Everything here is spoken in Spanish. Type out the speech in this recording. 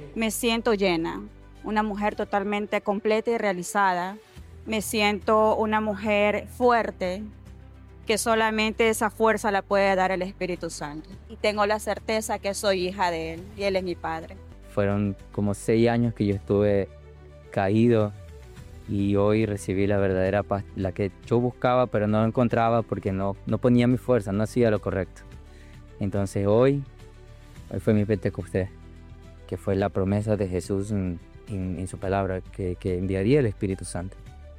Me siento llena, una mujer totalmente completa y realizada. Me siento una mujer fuerte, que solamente esa fuerza la puede dar el Espíritu Santo. Y tengo la certeza que soy hija de Él y Él es mi Padre. Fueron como 6 años que yo estuve caído y hoy recibí la verdadera paz, la que yo buscaba pero no encontraba porque no ponía mi fuerza, no hacía lo correcto. Entonces hoy fue mi Pentecostés, que fue la promesa de Jesús en su palabra, que enviaría el Espíritu Santo.